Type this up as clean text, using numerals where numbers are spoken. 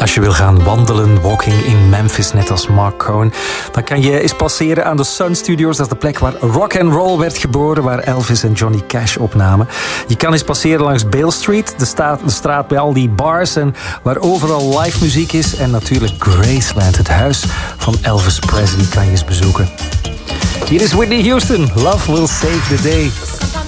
Als je wil gaan wandelen, walking in Memphis, net als Mark Cohn, dan kan je eens passeren aan de Sun Studios. Dat is de plek waar rock and roll werd geboren, waar Elvis en Johnny Cash opnamen. Je kan eens passeren langs Beale Street, de straat bij al die bars en waar overal live muziek is. En natuurlijk Graceland, het huis van Elvis Presley, kan je eens bezoeken. Hier is Whitney Houston, Love Will Save the Day.